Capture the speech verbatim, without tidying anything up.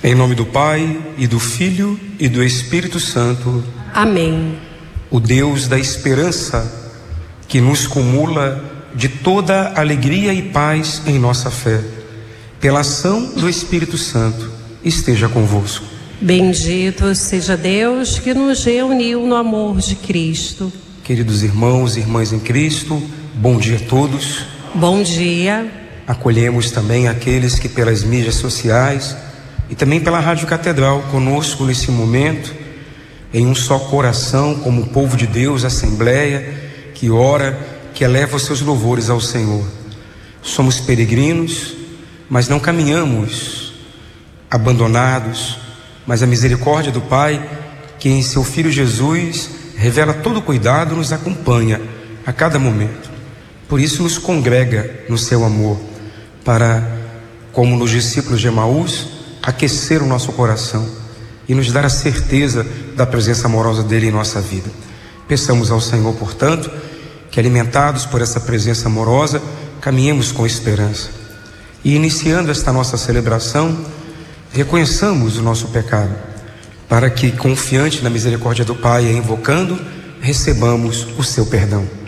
Em nome do Pai, e do Filho, e do Espírito Santo. Amém. O Deus da esperança, que nos cumula de toda alegria e paz em nossa fé, pela ação do Espírito Santo, esteja convosco. Bendito seja Deus que nos reuniu no amor de Cristo. Queridos irmãos e irmãs em Cristo, bom dia a todos. Bom dia. Acolhemos também aqueles que pelas mídias sociais e também pela Rádio Catedral conosco nesse momento, em um só coração, como povo de Deus, assembleia, que ora, que eleva os seus louvores ao Senhor. Somos peregrinos, mas não caminhamos abandonados, mas a misericórdia do Pai, que em seu Filho Jesus revela todo cuidado, nos acompanha a cada momento. Por isso nos congrega no seu amor, para, como nos discípulos de Emaús, aquecer o nosso coração e nos dar a certeza da presença amorosa dele em nossa vida. Peçamos ao Senhor, portanto, que, alimentados por essa presença amorosa, caminhemos com esperança. E iniciando esta nossa celebração, reconheçamos o nosso pecado, para que, confiante na misericórdia do Pai e invocando, recebamos o seu perdão.